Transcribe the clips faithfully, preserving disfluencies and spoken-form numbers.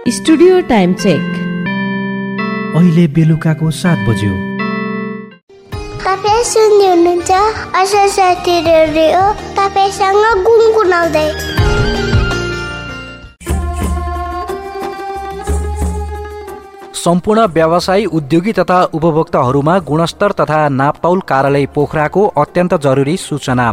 Studio time check. अहिले बेलुकाको सात बज्यो। तपाईँ सुन्दै हुनुहुन्छ आशा साथी रेडियो, तपाईसँग गुनगुनाउँदै। सम्पूर्ण व्यवसायी, उद्योगी तथा उपभोक्ताहरूमा गुणस्तर तथा नापतौल कार्यालय पोखराको अत्यन्त जरुरी सूचना।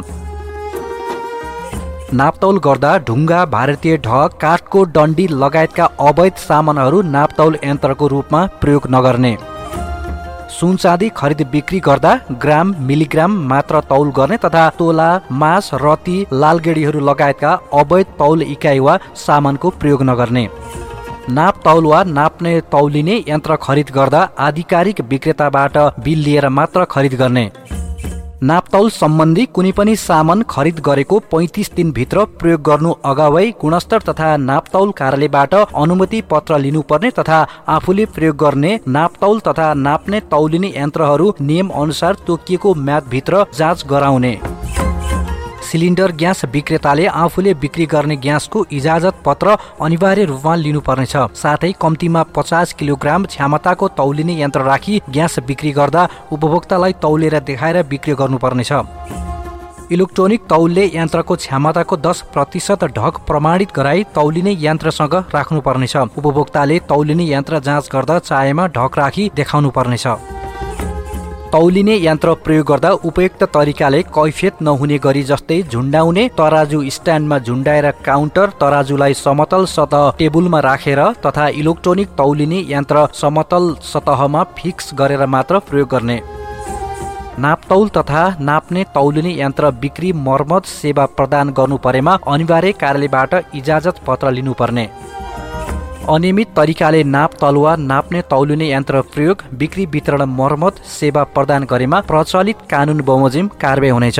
नापतौल गर्दा ढुङ्गा, भारतीय ढक, काठको डन्डी लगायतका अवैध सामानहरू नापतौल यन्त्रको रूपमा प्रयोग नगर्ने। सुन चाँदी खरिद बिक्री गर्दा ग्राम, मिलिग्राम मात्र तौल गर्ने तथा तोला, मास, रती, लालगेडीहरू लगायतका अवैध तौल इकाइ वा सामानको प्रयोग नगर्ने। नाप तौल वा नाप्ने तौलिने यन्त्र खरिद गर्दा आधिकारिक विक्रेताबाट बिल लिएर मात्र खरिद गर्ने। नापतौल सम्बन्धी कुनै पनि सामान खरिद गरेको पैँतिस दिनभित्र प्रयोग गर्नु अगावै गुणस्तर तथा नापतौल कार्यालयबाट अनुमति पत्र लिनुपर्ने तथा आफूले प्रयोग गर्ने नापतौल तथा नाप्ने तौलिने यन्त्रहरू नियम अनुसार तोकिएको म्यादभित्र जाँच गराउने। सिलिन्डर ग्यास विक्रेताले आफूले बिक्री गर्ने ग्यासको इजाजत पत्र अनिवार्य रूपमा लिनुपर्नेछ। साथै कम्तीमा पचास किलोग्राम क्षमताको तौलिने यन्त्र राखी ग्यास बिक्री गर्दा उपभोक्तालाई तौलेर देखाएर बिक्री गर्नुपर्नेछ। इलेक्ट्रोनिक तौलले यन्त्रको क्षमताको दस प्रतिशत ढक प्रमाणित गराई तौलिने यन्त्रसँग राख्नुपर्नेछ। उपभोक्ताले तौलिने यन्त्र जाँच गर्दा चाहेमा ढक राखी देखाउनु पर्नेछ। तौलिने यन्त्र प्रयोग गर्दा उपयुक्त तरिकाले कैफियत नहुने गरी जस्तै झुन्डाउने, तराजु स्ट्यान्डमा झुन्डाएर काउन्टर, तराजुलाई समतल सतह टेबुलमा राखेर तथा इलेक्ट्रोनिक तौलिने यन्त्र समतल सतहमा फिक्स गरेर मात्र प्रयोग गर्ने। नापतौल तथा नाप्ने तौलिने यन्त्र बिक्री, मर्मत सेवा प्रदान गर्नु परेमा अनिवार्य कार्यालयबाट इजाजत पत्र लिनुपर्ने। अनियमित तरिकाले नाप तलुवा नाप्ने तौलिने यन्त्र प्रयोग, बिक्री, वितरण, मर्मत सेवा प्रदान गरेमा प्रचलित कानुन बमोजिम कारबाही हुनेछ।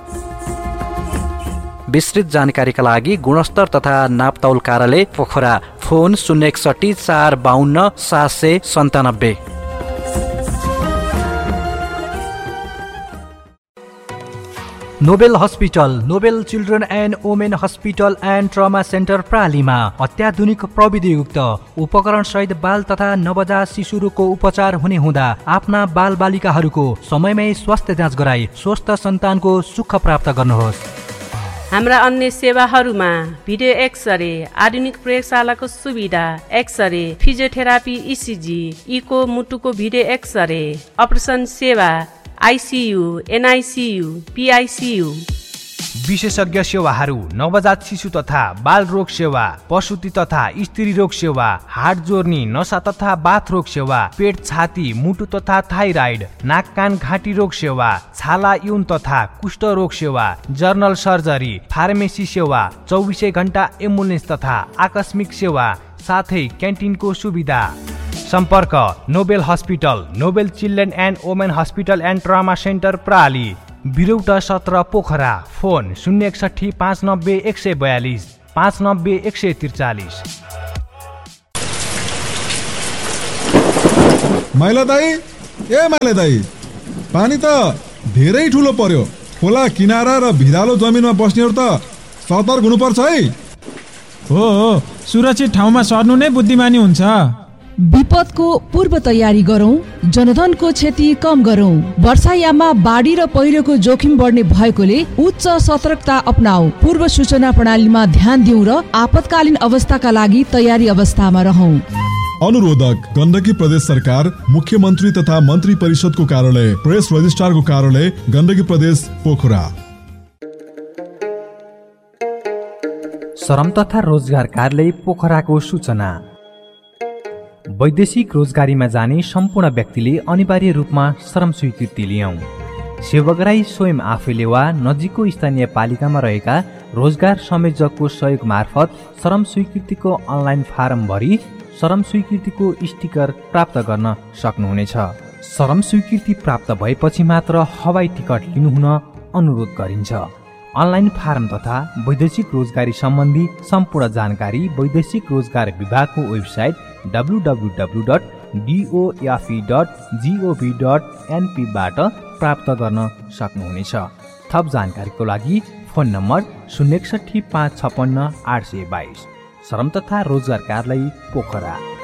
विस्तृत जानकारीका लागि गुणस्तर तथा नापतौल कार्यालय पोखरा, फोन शून्य एकसठी चार बाहन्न सात सय सन्तानब्बे। Nobel hospital, Nobel children and women hospital and trauma centre प्रालीमा अत्याधुनिक प्रविधियुक्त उपकरण सहित बाल तथा नवजात शिशु रोगको उपचार हुने हुँदा आफ्ना बाल बालिकाहरूको समयमै स्वास्थ्य जाँच गराई स्वस्थ सन्तानको सुख प्राप्त गर्नुहोस्। हाम्रा अन्य सेवाहरूमा भिडियो एक्सरे, आधुनिक प्रयोगशालाको सुविधा, एक्सरे, फिजियोथेरापी, इसिजी, इको, मुटुको भिडियो एक्सरे, अपरेसन सेवा, आइसियु, एनआइसियु, पिआइसियु, विशेषज्ञ सेवाहरू, नवजात शिशु तथा बाल रोग सेवा, प्रसुति तथा स्त्री रोग सेवा, हाड जोर्नी, नसा तथा बाथ रोग सेवा, पेट, छाती, मुटु तथा थाइराइड, नाक कान घाँटी रोग सेवा, छाला, यौन तथा कुष्ठ रोग सेवा, जर्नल सर्जरी, फार्मेसी सेवा, चौबिसै घण्टा एम्बुलेन्स तथा आकस्मिक सेवा, साथै क्यान्टिनको सुविधा। सम्पर्क Nobel hospital, Nobel children and women hospital and trauma centre प्राली, बिरौटा सत्र पोखरा। फोन शून्य एकसठी पाँच नब्बे एक सय बयालिस, पाँच नब्बे एक सय त्रिचालिस। माइला दाई, ए माइला दाई, पानी त धेरै ठुलो पर्यो। खोला किनारा र भिरालो जमिनमा बस्नेहरू त सतर्क हुनुपर्छ है। हो हो, सुरक्षित ठाउँमा सर्नु नै बुद्धिमानी हुन्छ। विपदको पूर्व तयारी गरौं, जनधनको क्षति कम गरौं। वर्षायाममा बाढी र पहिरोको जोखिम बढ्ने भएकोले उच्च सतर्कता अपनाऊ। पूर्व सूचना प्रणालीमा ध्यान दिउँ र आपतकालीन अवस्थाका लागि तयारी अवस्थामा रहौं। अनुरोधक गण्डकी प्रदेश सरकार, मुख्यमन्त्री तथा मन्त्री परिषदको कार्यालय, प्रेस रजिस्ट्रारको कार्यालय, गण्डकी प्रदेश पोखरा। श्रम तथा रोजगार कार्यालय पोखराको सूचना। वैदेशिक रोजगारीमा जाने सम्पूर्ण व्यक्तिले अनिवार्य रूपमा श्रम स्वीकृति लियौं। सेवकराई स्वयं आफैले वा नजिकको स्थानीय पालिकामा रहेका रोजगार संयोजकको सहयोग मार्फत श्रम स्वीकृतिको अनलाइन फारम भरी श्रम स्वीकृतिको स्टिकर प्राप्त गर्न सक्नुहुनेछ। श्रम स्वीकृति प्राप्त भएपछि मात्र हवाई टिकट लिनुहुन अनुरोध गरिन्छ। अनलाइन फारम तथा वैदेशिक रोजगारी सम्बन्धी सम्पूर्ण जानकारी वैदेशिक रोजगार विभागको website W W W dot डिओएफई dot जिओभी dot NP बाट प्राप्त गर्न सक्नुहुनेछ। थप जानकारीको लागि फोन नम्बर शून्य एकसठी पाँच छपन्न आठ सय बाइस, श्रम तथा रोजगार कार्यालय पोखरा।